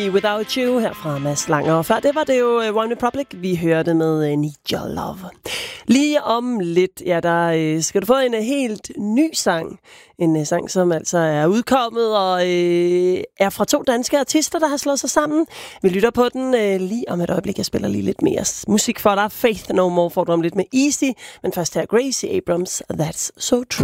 Be Without You her fra Mads Langer. Og før det var det jo One Republic, vi hørte med Need Your Love. Lige om lidt, ja, der skal du få en helt ny sang. En sang, som altså er udkommet og er fra 2 danske artister, der har slået sig sammen. Vi lytter på den lige om et øjeblik. Jeg spiller lige lidt mere musik for dig. Faith No More får du om lidt med Easy. Men først her Gracie Abrams, That's So True.